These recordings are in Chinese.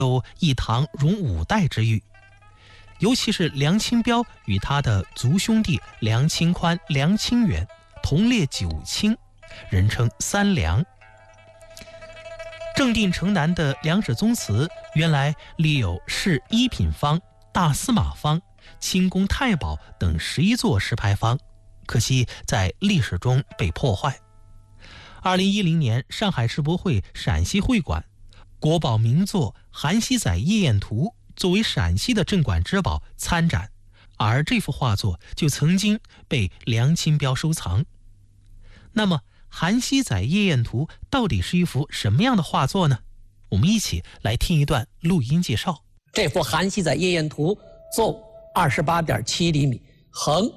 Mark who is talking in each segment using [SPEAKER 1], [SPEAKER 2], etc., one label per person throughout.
[SPEAKER 1] 有一堂容5代之誉。尤其是梁清标与他的族兄弟梁清宽、梁清远同列9卿，人称3梁。正定城南的梁氏宗祠原来立有市一品坊、大司马坊、清宫太保等11座石牌坊，可惜在历史中被破坏。2010年，上海世博会陕西会馆国宝名作《韩熙载夜宴图》作为陕西的镇馆之宝参展，而这幅画作就曾经被梁清标收藏。那么《韩熙载夜宴图》到底是一幅什么样的画作呢？我们一起来听一段录音介绍。
[SPEAKER 2] 这幅《韩熙载夜宴图》纵28.7厘米，横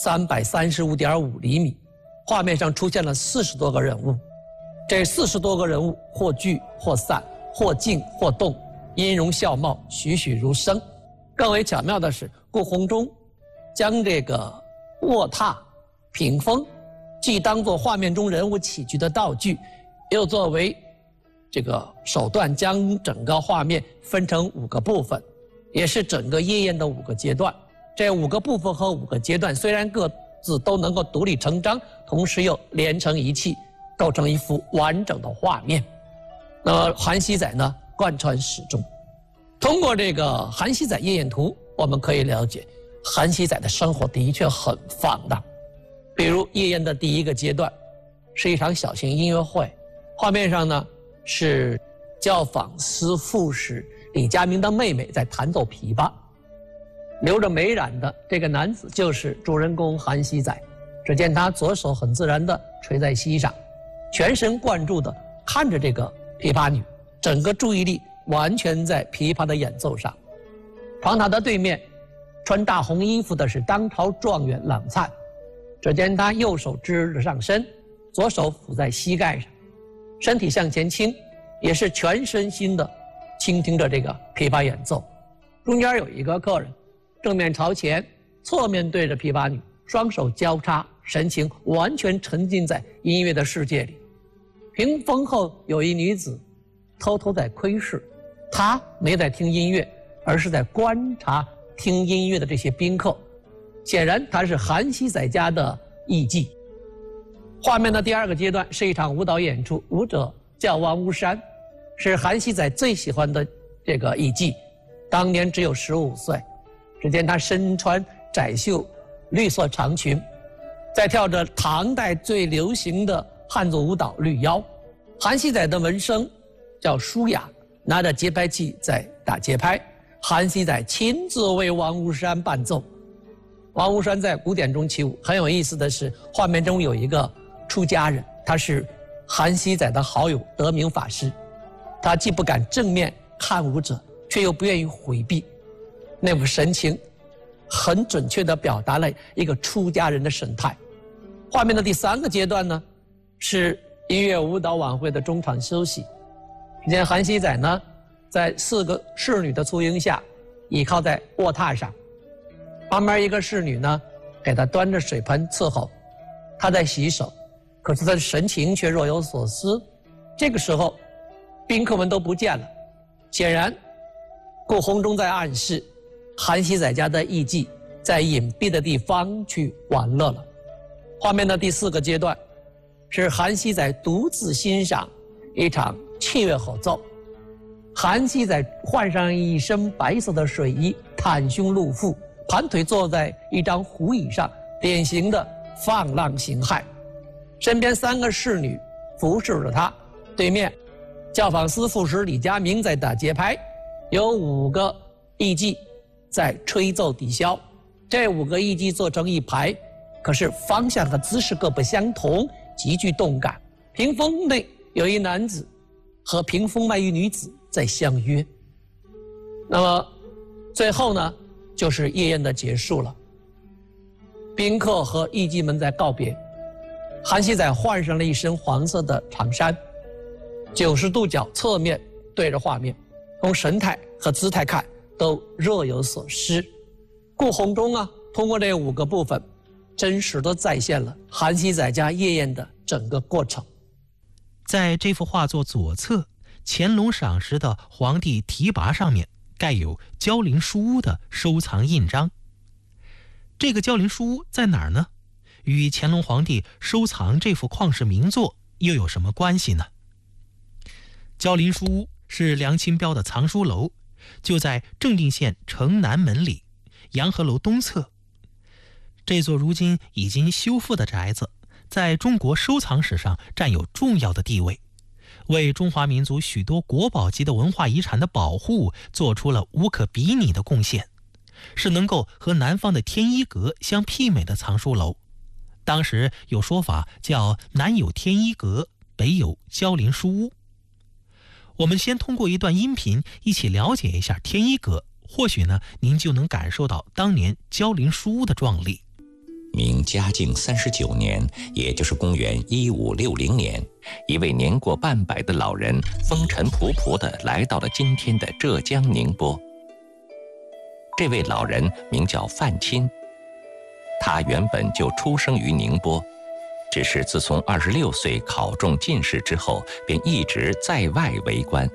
[SPEAKER 2] 335.5厘米，画面上出现了40多个人物。这40多个人物或聚或散，或静或动，音容笑貌栩栩如生。更为巧妙的是，顾闳中将这个卧榻、屏风既当作画面中人物起居的道具，又作为这个手段，将整个画面分成5个部分，也是整个夜宴的5个阶段。这5个部分和5个阶段虽然各自都能够独立成章，同时又连成一气，构成一幅完整的画面。那么韩熙载呢，贯穿始终。通过这个《韩熙载夜宴图》，我们可以了解韩熙载的生活的确很放荡。比如夜宴的第1个阶段是一场小型音乐会，画面上呢是教坊司副使李家明的妹妹在弹奏琵琶，留着眉染的这个男子就是主人公韩熙载。只见他左手很自然地垂在膝上，全神贯注地看着这个琵琶女，整个注意力完全在琵琶的演奏上。床榻的对面，穿大红衣服的是当朝状元郎粲，只见他右手支着上身，左手抚在膝盖上，身体向前倾，也是全身心地倾听着这个琵琶演奏。中间有一个客人，正面朝前，侧面对着琵琶女，双手交叉，神情完全沉浸在音乐的世界里。屏风后有一女子偷偷在窥视，她没在听音乐，而是在观察听音乐的这些宾客。显然她是韩熙载家的艺妓。画面的第2个阶段是一场舞蹈演出，舞者叫王屋山，是韩熙载最喜欢的这个艺妓，当年只有15岁。只见她身穿窄袖绿色长裙，在跳着唐代最流行的汉族舞蹈绿腰。韩熙载的门生叫舒雅，拿着节拍器在打节拍，韩熙载亲自为王屋山伴奏。王屋山在古典中起舞。很有意思的是，画面中有一个出家人，他是韩熙载的好友德明法师，他既不敢正面看舞者，却又不愿意回避，那副神情很准确地表达了一个出家人的神态。画面的第3个阶段呢，是音乐舞蹈晚会的中场休息。只见韩熙载呢，在4个侍女的簇拥下，倚靠在卧榻上，旁边一个侍女呢，给他端着水盆伺候，他在洗手，可是他的神情却若有所思。这个时候，宾客们都不见了，显然顾闳中在暗示韩熙载家的艺妓在隐蔽的地方去玩乐了。画面的第4个阶段是韩熙载独自欣赏一场器乐合奏。韩熙载换上一身白色的睡衣，袒胸露腹，盘腿坐在一张胡椅上，典型的放浪形骸。身边3个侍女服侍着他，对面教坊司副使李家明在打节拍，有5个艺妓在吹奏笛箫。这5个艺妓坐成一排，可是方向和姿势各不相同，极具动感。屏风内有一男子和屏风外一女子在相约。那么最后呢，就是夜宴的结束了。宾客和艺妓们在告别，韩熙载换上了一身黄色的长衫，90度角侧面对着画面，从神态和姿态看都若有所失。顾闳中啊，通过这5个部分，真实地再现了韩熙载家夜宴的整个过程。
[SPEAKER 1] 在这幅画作左侧， 乾隆赏识的皇帝提拔上面盖有交林书屋的收藏印章。这个交林书屋在哪儿呢？与乾隆皇帝收藏这幅旷世名作又有什么关系呢？交林书屋是梁清标的藏书楼，就在正定县城南门里洋河楼东侧。这座如今已经修复的宅子在中国收藏史上占有重要的地位，为中华民族许多国宝级的文化遗产的保护做出了无可比拟的贡献，是能够和南方的天一阁相媲美的藏书楼。当时有说法叫南有天一阁，北有交林书屋。我们先通过一段音频一起了解一下天一阁，或许呢您就能感受到当年交林书屋的壮丽。
[SPEAKER 3] 明嘉靖39年，也就是公元1560年，一位年过半百的老人风尘仆仆地来到了今天的浙江宁波。这位老人名叫范钦，他原本就出生于宁波，只是自从26岁考中进士之后，便一直在外为官。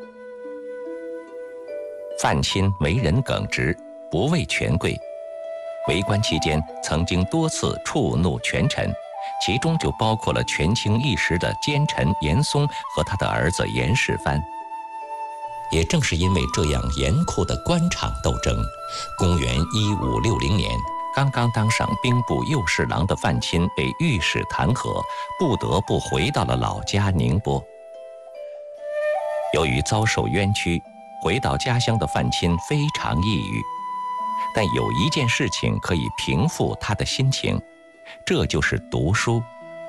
[SPEAKER 3] 范钦为人耿直，不畏权贵，为官期间曾经多次触怒权臣，其中就包括了权倾一时的奸臣严嵩和他的儿子严世蕃。也正是因为这样严酷的官场斗争，公元1560年，刚刚当上兵部右侍郎的范钦被御史弹劾，不得不回到了老家宁波。由于遭受冤屈，回到家乡的范钦非常抑郁，但有一件事情可以平复他的心情，这就是读书。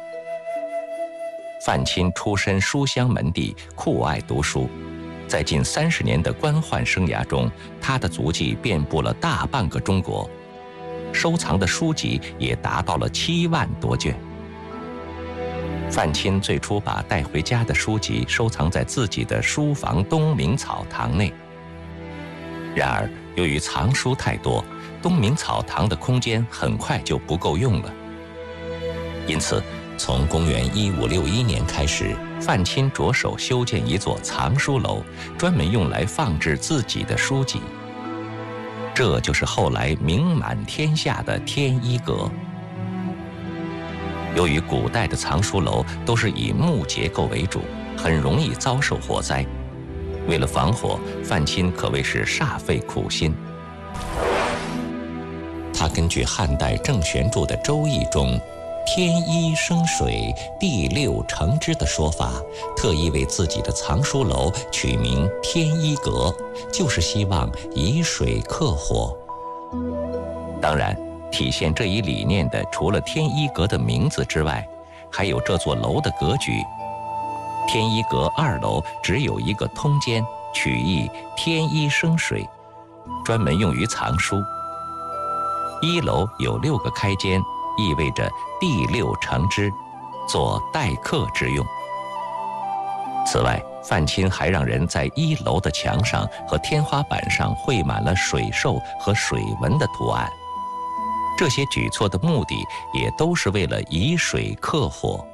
[SPEAKER 3] 范钦出身书香门第，酷爱读书，在近30年的官宦生涯中，他的足迹遍布了大半个中国，收藏的书籍也达到了7万多卷。范钦最初把带回家的书籍收藏在自己的书房东明草堂内，然而由于藏书太多，东明草堂的空间很快就不够用了。因此从公元1561年开始，范钦着手修建一座藏书楼，专门用来放置自己的书籍。这就是后来名满天下的天一阁。由于古代的藏书楼都是以木结构为主，很容易遭受火灾。为了防火，范钦可谓是煞费苦心。他根据汉代郑玄著的《周易》中天一生水，地六成之的说法，特意为自己的藏书楼取名天一阁，就是希望以水克火。当然，体现这一理念的除了天一阁的名字之外，还有这座楼的格局。天一阁2楼只有一个通间，取意天一生水，专门用于藏书。1楼有6个开间，意味着地六成之，做待客之用。此外，范钦还让人在1楼的墙上和天花板上绘满了水兽和水纹的图案。这些举措的目的也都是为了以水克火。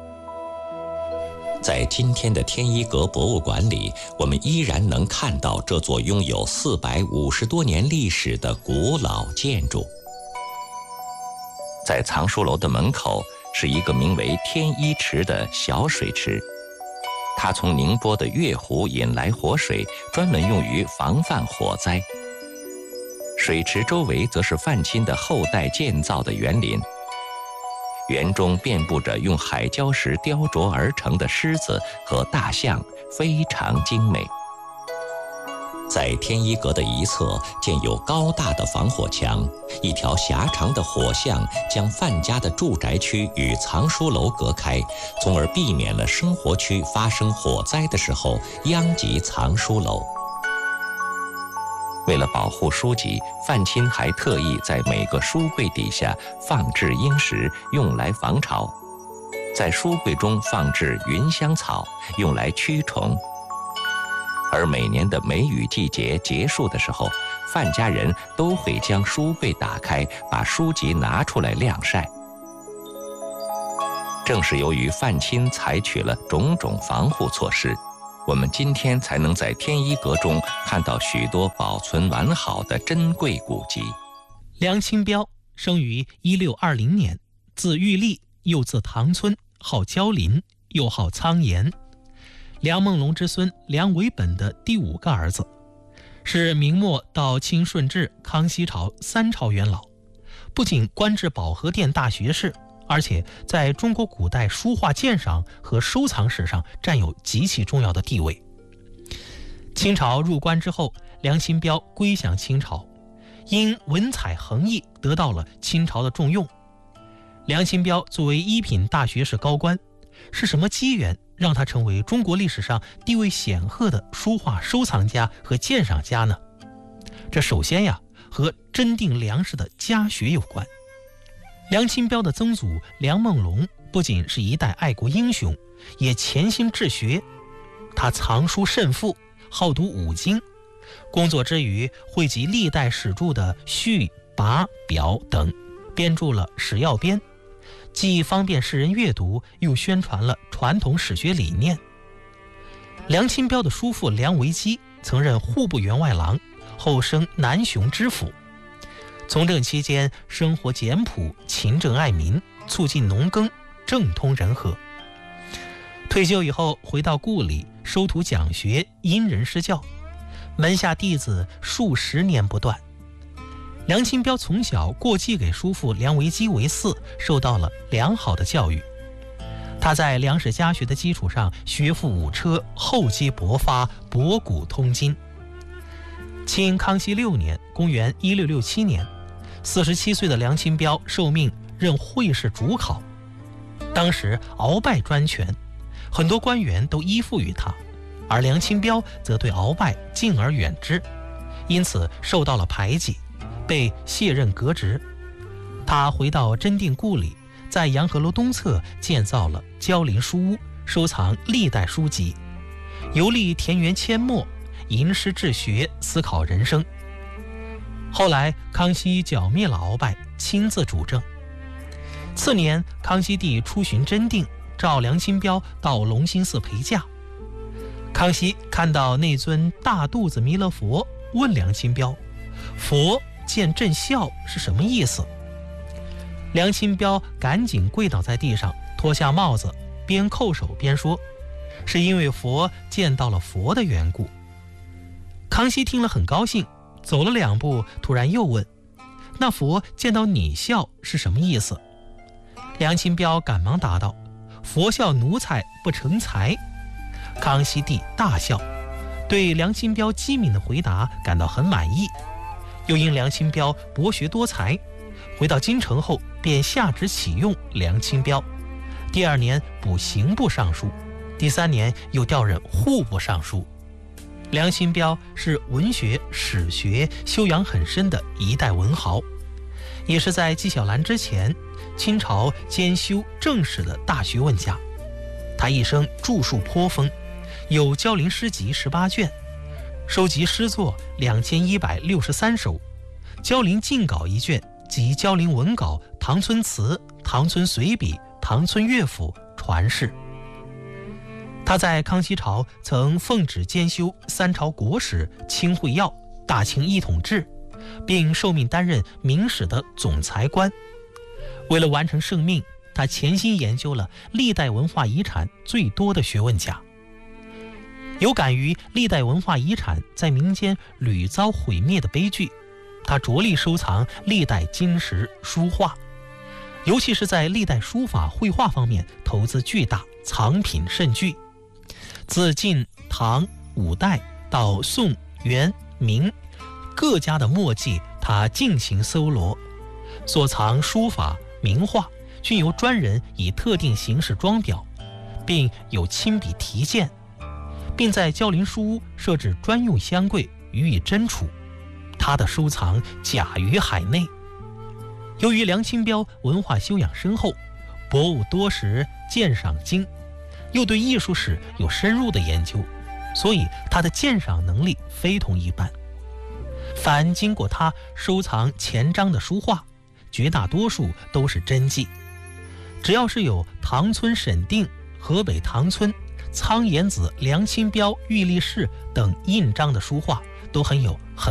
[SPEAKER 3] 在今天的天一阁博物馆里，我们依然能看到这座拥有450多年历史的古老建筑。在藏书楼的门口是一个名为天一池的小水池，它从宁波的月湖引来活水，专门用于防范火灾。水池周围则是范钦的后代建造的园林，园中遍布着用海礁石雕琢而成的狮子和大象，非常精美。在天一阁的一侧建有高大的防火墙，一条狭长的火巷将范家的住宅区与藏书楼隔开，从而避免了生活区发生火灾的时候殃及藏书楼。为了保护书籍，范钦还特意在每个书柜底下放置鹰石，用来防潮；在书柜中放置芸香草，用来驱虫。而每年的梅雨季节结束的时候，范家人都会将书柜打开，把书籍拿出来晾晒。正是由于范钦采取了种种防护措施， 我们今天才能在天一阁中看到许多保存完好的珍贵古籍。
[SPEAKER 1] 梁清标生于1620年，字玉立，又字唐村，号焦林，又号苍岩，梁梦龙之孙梁维本的第5个儿子，是明末到清顺治、康熙朝3朝元老，不仅官至保和殿大学士，而且在中国古代书画鉴赏和收藏史上占有极其重要的地位。清朝入关之后，梁清标归降清朝，因文采横溢得到了清朝的重用。梁清标作为1品大学士高官，是什么机缘让他成为中国历史上地位显赫的书画收藏家和鉴赏家呢？这首先和真定梁氏的家学有关。梁清标的曾祖梁梦龙不仅是一代爱国英雄，也潜心治学。他藏书甚富，好读5经，工作之余汇集历代史著的序、跋、表等，编著了史要编，既方便世人阅读，又宣传了传统史学理念。梁清标的叔父梁维基曾任户部员外郎，后升南雄知府。从政期间生活简朴，勤政爱民，促进农耕，政通人和。退休以后回到故里，收徒讲学，因人施教，门下弟子数十年不断。梁清标从小过继给叔父梁维基为嗣，受到了良好的教育。他在梁氏家学的基础上学富五车，厚积薄发，博古通今。清康熙6年，公元1667年，47岁的梁清标受命任会试主考。当时鳌拜专权，很多官员都依附于他，而梁清标则对鳌拜敬而远之，因此受到了排挤，被卸任革职。他回到真定故里，在洋河楼东侧建造了焦林书屋，收藏历代书籍，游历田园阡陌，吟诗治学，思考人生。后来康熙剿灭了鳌拜，亲自主政。次年，康熙帝出巡真定，召梁清标到隆兴寺陪驾。康熙看到那尊大肚子弥勒佛，问梁清标：“佛见朕笑是什么意思？”梁清标赶紧跪倒在地上，脱下帽子，边叩首边说：“是因为佛见到了佛的缘故。”康熙听了很高兴，走了2步，突然又问：“那佛见到你笑是什么意思？”梁清标赶忙答道：“佛笑奴才不成才。”康熙帝大笑，对梁清标机敏的回答感到很满意。又因梁清标博学多才，回到京城后便下旨启用梁清标。第2年补刑部尚书，第3年又调任户部尚书。梁清标是文学、史学修养很深的一代文豪，也是在纪晓岚之前清朝兼修正史的大学问家。他一生著述颇丰，有焦林诗集18卷，收集诗作2163首，焦林进稿1卷，及焦林文稿、唐村词、唐村随笔、唐村乐府传世。他在康熙朝曾奉旨兼修3朝国史、清会要、大清一统志，并受命担任明史的总裁官。为了完成圣命，他潜心研究了历代文化遗产最多的学问家。有感于历代文化遗产在民间屡遭毁灭的悲剧，他着力收藏历代金石书画，尤其是在历代书法绘画方面投资巨大，藏品甚巨。自晋、唐、五代到宋、元、明，各家的墨迹他尽情搜罗，所藏书法、名画均由专人以特定形式装裱，并有亲笔题鉴，并在焦林书屋设置专用箱柜予以珍储。他的收藏甲于海内。由于梁清标文化修养深厚，博物多识，鉴赏精，又对艺术史有深入的研究，所以他的鉴赏能力非同一般。凡经过他收藏前章的书画，绝大多数都是真迹。只要是有唐村审定、河北唐村、 苍岩子、梁清标、玉立士等印章的书画，都很有